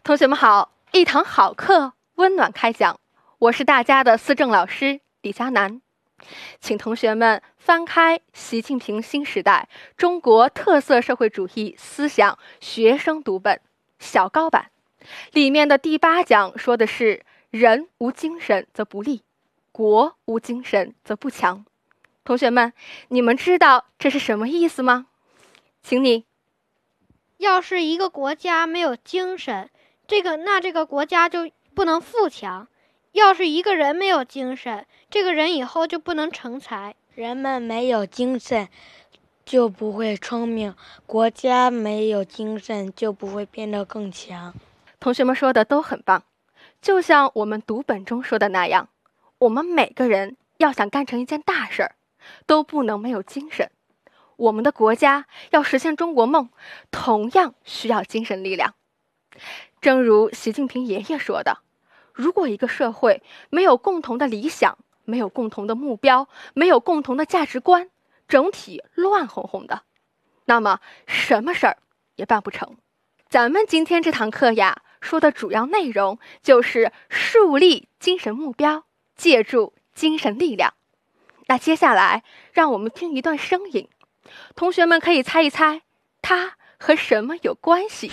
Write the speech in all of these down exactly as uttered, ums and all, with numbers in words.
同学们好，一堂好课，温暖开讲。我是大家的思政老师李佳楠，请同学们翻开《习近平新时代中国特色社会主义思想学生读本》小高版，里面的第八讲说的是人无精神则不立，国无精神则不强。同学们，你们知道这是什么意思吗？请你。 要是一个国家没有精神，这个那这个国家就不能富强；要是一个人没有精神，这个人以后就不能成才。 人们没有精神，就不会聪明；国家没有精神，就不会变得更强。 同学们说的都很棒，就像我们读本中说的那样，我们每个人要想干成一件大事儿，都不能没有精神。我们的国家要实现中国梦，同样需要精神力量。正如习近平爷爷说的，如果一个社会没有共同的理想，没有共同的目标，没有共同的价值观，整体乱哄哄的，那么什么事儿也办不成。咱们今天这堂课呀，说的主要内容就是树立精神目标，借助精神力量。那接下来让我们听一段声音，同学们可以猜一猜，它和什么有关系？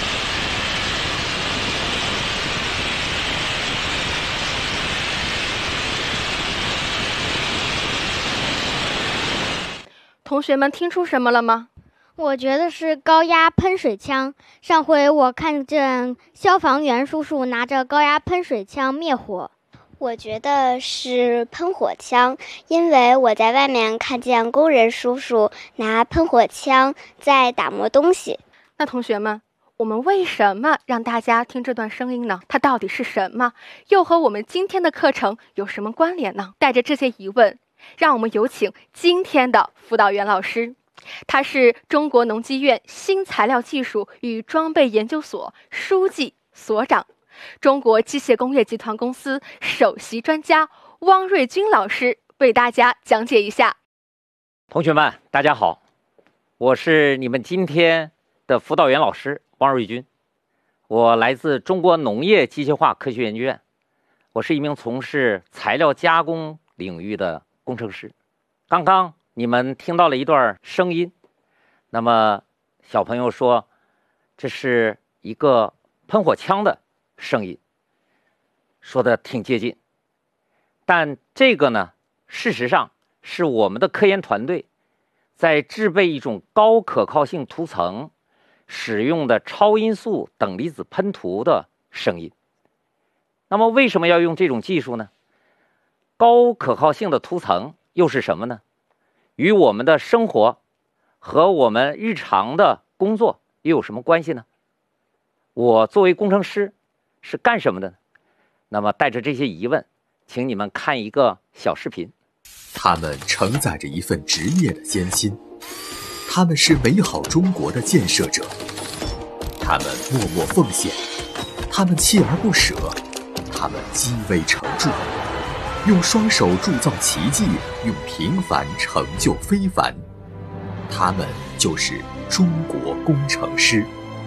同学们听出什么了吗？ 我觉得是高压喷水枪。上回我看见消防员叔叔拿着高压喷水枪灭火。 我觉得是喷火枪，因为我在外面看见工人叔叔拿喷火枪在打磨东西。 那同学们，我们为什么让大家听这段声音呢？它到底是什么？又和我们今天的课程有什么关联呢？带着这些疑问，让我们有请今天的辅导员老师，他是中国农机院新材料技术与装备研究所书记、所长，中国机械工业集团公司首席专家汪瑞军老师为大家讲解一下。 同学们，大家好，我是你们今天的辅导员老师汪瑞军，我来自中国农业机械化科学研究院，我是一名从事材料加工领域的工程师。刚刚你们听到了一段声音，那么小朋友说这是一个喷火枪的声音，说的挺接近，但这个呢，事实上是我们的科研团队在制备一种高可靠性涂层使用的超音速等离子喷涂的声音。那么为什么要用这种技术呢？高可靠性的涂层又是什么呢？与我们的生活和我们日常的工作又有什么关系呢？我作为工程师是干什么的呢？那么带着这些疑问，请你们看一个小视频。 他们承载着一份职业的艰辛，他们是美好中国的建设者，他们默默奉献，他们锲而不舍，他们积微成著，用双手铸造奇迹，用平凡成就非凡。他们就是中国工程师。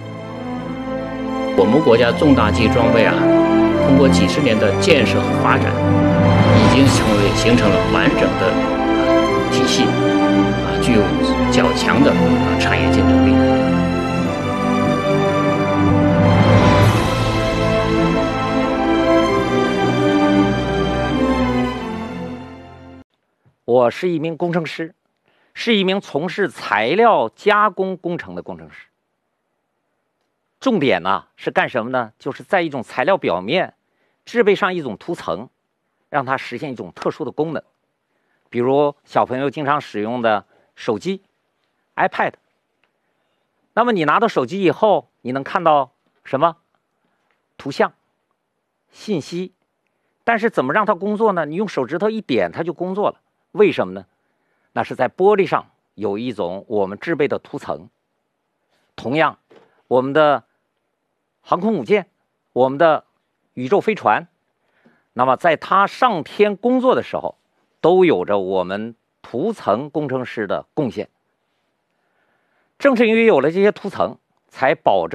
我们国家重大机装备啊，通过几十年的建设和发展，已经成为形成了完整的呃体系啊，具有较强的呃产业竞争力。 我是一名工程师，是一名从事材料加工工程的工程师。重点呢是干什么呢？就是在一种材料表面制备上一种涂层，让它实现一种特殊的功能。比如小朋友经常使用的手机、iPad。那么你拿到手机以后，你能看到什么？图像、信息。但是怎么让它工作呢？你用手指头一点，它就工作了。为什么呢？那是在玻璃上有一种我们制备的涂层。同样，我们的航空母舰，我们的宇宙飞船，那么在它上天工作的时候，都有着我们涂层工程师的贡献。正是因为有了这些涂层，才保证